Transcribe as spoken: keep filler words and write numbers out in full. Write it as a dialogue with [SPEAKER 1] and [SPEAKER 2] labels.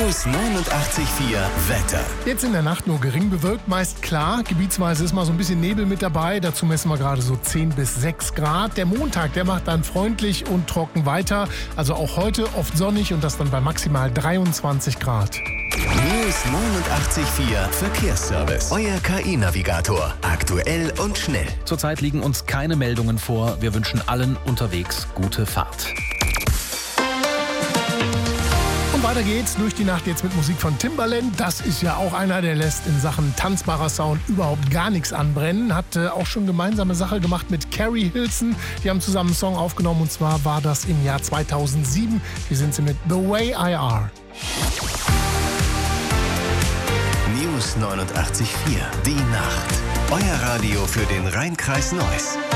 [SPEAKER 1] News neunundachtzig Komma vier Wetter.
[SPEAKER 2] Jetzt in der Nacht nur gering bewölkt, meist klar. Gebietsweise ist mal so ein bisschen Nebel mit dabei. Dazu messen wir gerade so zehn bis sechs Grad. Der Montag, der macht dann freundlich und trocken weiter. Also auch heute oft sonnig und das dann bei maximal dreiundzwanzig Grad.
[SPEAKER 1] News neunundachtzig Komma vier Verkehrsservice. Euer K I-Navigator. Aktuell und schnell.
[SPEAKER 3] Zurzeit liegen uns keine Meldungen vor. Wir wünschen allen unterwegs gute Fahrt.
[SPEAKER 2] Und weiter geht's durch die Nacht jetzt mit Musik von Timbaland. Das ist ja auch einer, der lässt in Sachen tanzbarer Sound überhaupt gar nichts anbrennen. Hat äh, auch schon gemeinsame Sache gemacht mit Carrie Hilson. Die haben zusammen einen Song aufgenommen und zwar war das im Jahr zweitausendsieben. Hier sind sie mit The Way I Are.
[SPEAKER 1] News neunundachtzig Komma vier. Die Nacht. Euer Radio für den Rhein-Kreis Neuss.